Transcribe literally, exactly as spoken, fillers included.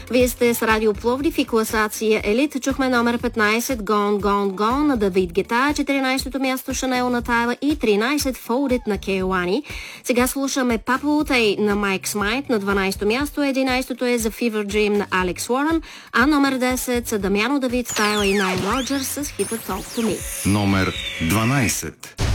Вие сте с Радио Пловдив и класация Елит. Чухме номер петнайсет Gone, Gone, Gone на Давид Гета, четиринайсето място Шанел на Тайла и тринайсет Folded на Кейлани. Сега слушаме Papa Utay на Майк Смайт на дванайсето място, единайсетото е за Fever Dream на Алекс Уорън, а номер десет са Дамяно Давид, Тайла и Найл Роджерс с хита Talk to Me. Номер дванайсет.